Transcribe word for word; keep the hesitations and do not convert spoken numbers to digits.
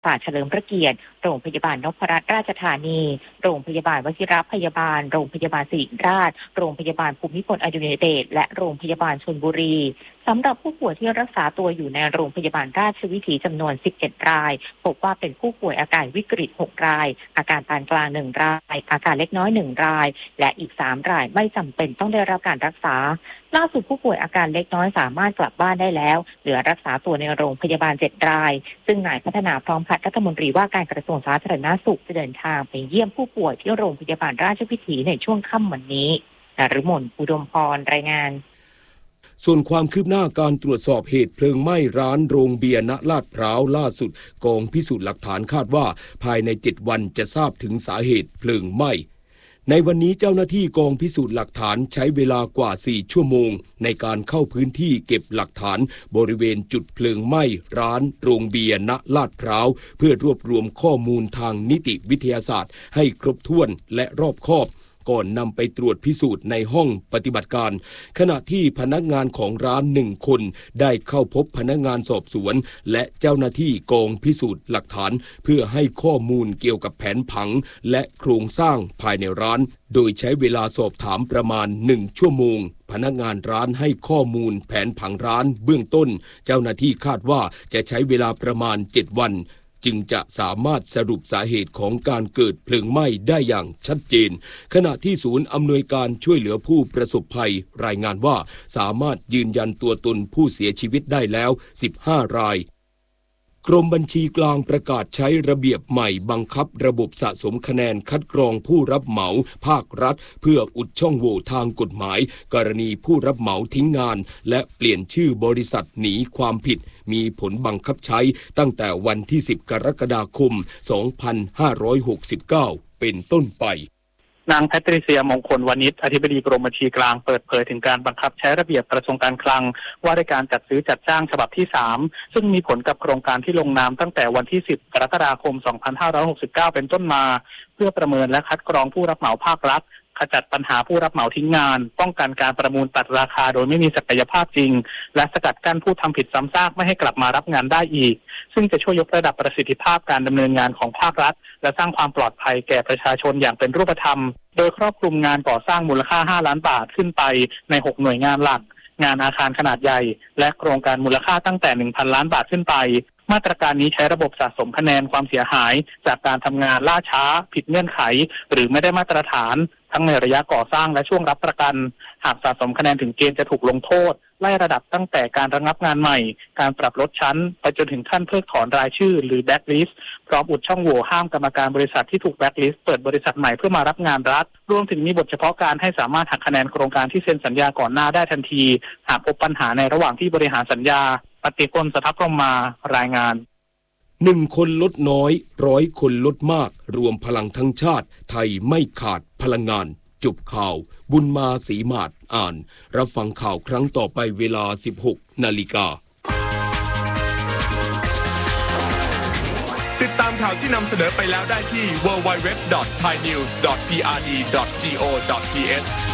ศาสตร์เฉลิมพระเกียรติโรงพยาบาลนพรัตน์ราชธานีโรงพยาบาลวชิรพยาบาลโรงพยาบาลศิริราชโรงพยาบาลภูมิพลอดุลยเดชและโรงพยาบาลชลบุรีสำหรับผู้ป่วยที่รักษาตัวอยู่ในโรงพยาบาลราชวิถีจำนวนสิบเอ็ดรายพบว่าเป็นผู้ป่วยอาการวิกฤตหกรายอาการปานกลางหนึ่งรายอาการเล็กน้อยหนึ่งรายและอีกสามรายไม่จำเป็นต้องได้รับการรักษาล่าสุดผู้ป่วยอาการเล็กน้อยสามารถกลับบ้านได้แล้วเหลือรักษาตัวในโรงพยาบาลเจ็ดรายซึ่งนายพัฒนาพร้อมพัฒน์รัฐมนตรีว่าการกระทรวงสาธารณสุขจะเดินทางไปเยี่ยมผู้ป่วยที่โรงพยาบาลราชวิถีในช่วงค่ำวันนี้นฤมลอุดมพรรายงานส่วนความคืบหน้าการตรวจสอบเหตุเพลิงไหม้ร้านโรงเบียร์ณลาดพร้าวล่าสุดกองพิสูจน์หลักฐานคาดว่าภายในเจ็ดวันจะทราบถึงสาเหตุเพลิงไหม้ในวันนี้เจ้าหน้าที่กองพิสูจน์หลักฐานใช้เวลากว่าสี่ชั่วโมงในการเข้าพื้นที่เก็บหลักฐานบริเวณจุดเพลิงไหม้ร้านโรงเบียร์ณลาดพร้าวเพื่อรวบรวมข้อมูลทางนิติวิทยาศาสตร์ให้ครบถ้วนและรอบคอบก่อนนำไปตรวจพิสูจน์ในห้องปฏิบัติการขณะที่พนักงานของร้านหนึ่งคนได้เข้าพบพนักงานสอบสวนและเจ้าหน้าที่กองพิสูจน์หลักฐานเพื่อให้ข้อมูลเกี่ยวกับแผนผังและโครงสร้างภายในร้านโดยใช้เวลาสอบถามประมาณหนึ่งชั่วโมงพนักงานร้านให้ข้อมูลแผนผังร้านเบื้องต้นเจ้าหน้าที่คาดว่าจะใช้เวลาประมาณเจ็ดวันจึงจะสามารถสรุปสาเหตุของการเกิดเพลิงไหม้ได้อย่างชัดเจนขณะที่ศูนย์อำนวยการช่วยเหลือผู้ประสบภัยรายงานว่าสามารถยืนยันตัวตนผู้เสียชีวิตได้แล้วสิบห้ารายกรมบัญชีกลางประกาศใช้ระเบียบใหม่บังคับระบบสะสมคะแนนคัดกรองผู้รับเหมาภาครัฐเพื่ออุดช่องโหว่ทางกฎหมายกรณีผู้รับเหมาทิ้งงานและเปลี่ยนชื่อบริษัทหนีความผิดมีผลบังคับใช้ตั้งแต่วันที่สิบกรกฎาคมสองพันห้าร้อยหกสิบเก้าเป็นต้นไปนางแพทริเซียมงคลวณิชอธิบดีกรมบัญชีกลางเปิดเผยถึงการบังคับใช้ระเบียบกระทรวงการคลังว่าด้วยการจัดซื้อจัดจ้างฉบับที่สามซึ่งมีผลกับโครงการที่ลงนามตั้งแต่วันที่สิบกรกฎาคมสองพันห้าร้อยหกสิบเก้าเป็นต้นมาเพื่อประเมินและคัดกรองผู้รับเหมาภาครัฐขจัดปัญหาผู้รับเหมาทิ้งงานป้องกันการประมูลตัดราคาโดยไม่มีศักยภาพจริงและสกัดกั้นผู้ทำผิดซ้ำซากไม่ให้กลับมารับงานได้อีกซึ่งจะช่วยยกระดับประสิทธิภาพการดำเนินงานของภาครัฐและสร้างความปลอดภัยแก่ประชาชนอย่างเป็นรูปธรรมโดยครอบคลุมงานก่อสร้างมูลค่าห้าล้านบาทขึ้นไปในหกหน่วยงานหลักงานอาคารขนาดใหญ่และโครงการมูลค่าตั้งแต่ หนึ่งพัน ล้านบาทขึ้นไปมาตรการนี้ใช้ระบบสะสมคะแนนความเสียหายจากการทำงานล่าช้าผิดเงื่อนไขหรือไม่ได้มาตรฐานทั้งในระยะก่อสร้างและช่วงรับประกันหากสะสมคะแนนถึงเกณฑ์จะถูกลงโทษไล่ระดับตั้งแต่การระงับงานใหม่การปรับลดชั้นไปจนถึงขั้นเพิกถอนรายชื่อหรือแบล็คลิสต์พร้อมอุดช่องโหว่ห้ามกรรมการบริษัทที่ถูกแบล็คลิสต์เปิดบริษัทใหม่เพื่อมารับงานรัฐรวมถึงมีบทเฉพาะการให้สามารถหักคะแนนโครงการที่เซ็นสัญญาก่อนหน้าได้ทันทีหากพบปัญหาในระหว่างที่บริหารสัญญาปฏิพล สทัพพรหมารายงานหนึ่งคนลดน้อยร้อยคนลดมากรวมพลังทั้งชาติไทยไม่ขาดพลังงานจบข่าวบุญมาศรีมาศอ่านรับฟังข่าวครั้งต่อไปเวลา สิบหกนาฬิกาติดตามข่าวที่นำเสนอไปแล้วได้ที่ ดับเบิลยู ดับเบิลยู ดับเบิลยู ดอท ไทยนิวส์ ดอท พี อาร์ ดี ดอท จี โอ ดอท ที เอช